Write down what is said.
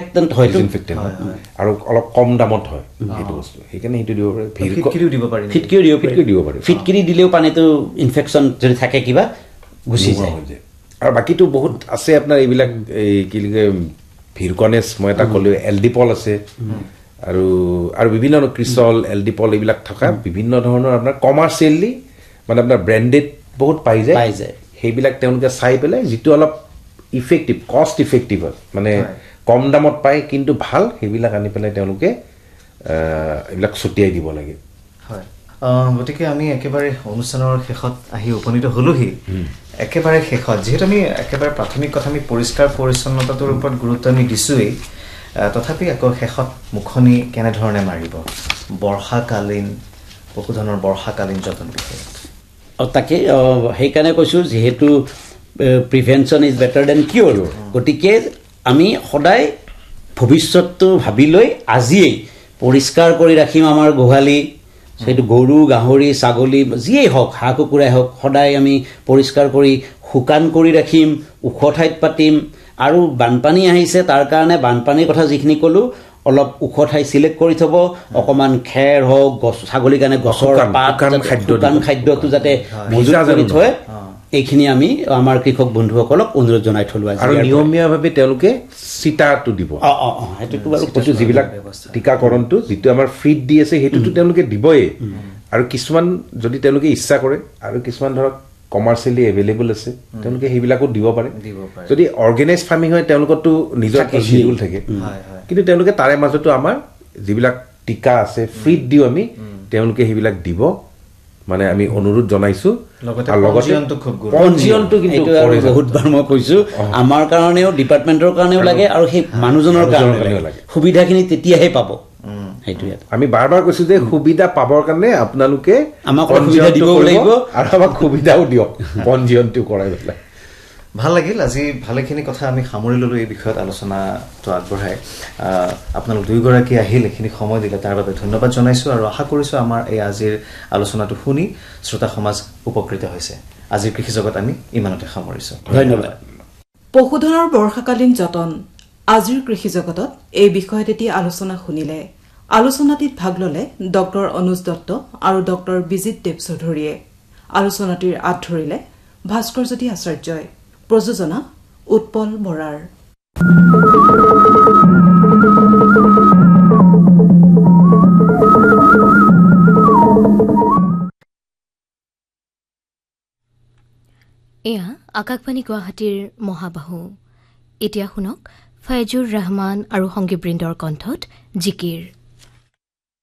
disinfectant হয় আৰু অলপ কম দামত হয় সেইটো বস্তু সেইকাৰণে সেইটো দিব পাৰে ফিটকিৰিও দিব পাৰি ফিটকিৰি দিলেও পানীটো ইনফেকশন যদি থাকে কিবা গুচি যায় আৰু বাকিটো বহুত আছে আপোনাৰ এইবিলাক এই কি লিখে ভিৰকনেছ মই এটা ক'লো এলডিপল আছে আৰু আৰু বিভিন্ন ক্ৰিসল এলডিপল এইবিলাক থকা বিভিন্ন ধৰণৰ আপোনাৰ কমাৰ্চিয়েলি মানে আপোনাৰ ব্ৰ্যান্ডেড বহুত পাই যায় সেইবিলাক তেওঁলোকে চাই পেলাই যিটো অলপ ইফেক্টিভ কষ্ট ইফেক্টিভ মানে কম দামত পায় কিন্তু ভাল সেইবিলাক আনি পেলাই তেওঁলোকে এইবিলাক ছটিয়াই দিব লাগে হয় গতিকে আমি একেবাৰে অনুষ্ঠানৰ শেষত আহি উপনীত হলোহি একেবাৰে শেষত যেহেতু আমি একেবাৰে প্ৰাথমিক কথা আমি পৰিষ্কাৰ পৰিচ্ছন্নতাটোৰ ওপৰত গুৰুত্ব আমি দিছোৱেই তথাপি আকৌ শেষত মুখনি কেনেধৰণে মাৰিব বৰ্ষাকালীন পশুধনৰ বৰ্ষাকালীন যতন বিষয়ে তাকে সেইকাৰণে কৈছোঁ যিহেতু প্ৰিভেনশ্যন ইজ বেটাৰ দেন কিয়ৰ গতিকে আমি সদায় ভৱিষ্যতটো ভাবি লৈ আজিয়েই পৰিষ্কাৰ কৰি ৰাখিম আমাৰ গোহালি সেইটো গৰু গাহৰি ছাগলী যিয়েই হওক হাঁহ কুকুৰাই হওক সদায় আমি পৰিষ্কাৰ কৰি শুকান কৰি ৰাখিম ওখ ঠাইত পাতিম আৰু বানপানী আহিছে তাৰ কাৰণে বানপানীৰ কথা যিখিনি ক'লোঁ অলপ ওখ ঠাই সিলেক্ট কৰি থব অকমান খেৰ হওক গছ ছাগলীৰ কাৰণে গছৰ পাত শুকান খাদ্যটো যাতে মজুত কৰি থয় এইখিনি আমি আমাৰ কৃষক বন্ধুসকলক অনুৰোধ জনাই থলো আৰু নিয়মীয়াভাৱে তেওঁলোকে চিটাটো দিব সেইটোতো বাৰু কৈছোঁ যিবিলাক টীকাকৰণটো যিটো আমাৰ ফ্ৰীত দি আছে সেইটোতো তেওঁলোকে দিবই আৰু কিছুমান যদি তেওঁলোকে ইচ্ছা কৰে আৰু কিছুমান ধৰক কমাৰ্চিয়েলি এভেইলেবল আছে তেওঁলোকে সেইবিলাকো দিব পাৰে যদি অৰ্গেনাইজ ফাৰ্মিং হয় তেওঁলোকৰতো নিজৰ শিডিউল থাকে কিন্তু তেওঁলোকে তাৰে মাজতো আমাৰ যিবিলাক টীকা আছে ফ্ৰীত দিও আমি তেওঁলোকে সেইবিলাক দিব মানে আমি অনুৰোধ জনাইছো আৰু লগতে পঞ্জীয়নটো কিন্তু বহুতবাৰ মই কৈছো আমাৰ কাৰণেও ডিপাৰ্টমেণ্টৰ কাৰণেও লাগে আৰু সেই মানুহজনৰ কাৰণেও লাগে সুবিধাখিনি তেতিয়াহে পাব সেইটোৱে আমি বাৰবাৰ কৈছো যে সুবিধা পাবৰ কাৰণে আপোনালোকে আমাক সুবিধা দিব লাগিব আৰু আমাক সুবিধাও দিয়ক পঞ্জীয়নটো কৰাই পেলাই ভাল লাগিল আজি ভালেখিনি কথা আমি সামৰি ললো এই বিষয়ত আলোচনাটো আগবঢ়াই আপোনালোক দুইগৰাকী আহিল এইখিনি সময় দিলে তাৰ বাবে ধন্যবাদ জনাইছো আৰু আশা কৰিছো আমাৰ এই আজিৰ আলোচনাটো শুনি শ্ৰোতা সমাজ উপকৃত হৈছে আজিৰ কৃষি জগত আমি ইমানতে সামৰিছো ধন্যবাদ পশুধনৰ বৰ্ষাকালীন যতন আজিৰ কৃষি জগতত এই বিষয়ত এটি আলোচনা শুনিলে আলোচনাটিত ভাগ ললে ডক্টৰ অনুজ দত্ত আৰু ডক্টৰ বিজিত দেৱ চৌধুৰীয়ে আলোচনাটিৰ আঁত ধৰিলে ভাস্কৰজ্যোতি আচাৰ্যই প্ৰযোজনা উৎপল বৰাৰ এয়া আকাশবাণী গুৱাহাটীৰ মহাবাহু এতিয়া শুনক ফয়জুৰ ৰহমান আৰু সংগীবৃন্দৰ কণ্ঠত জিকিৰ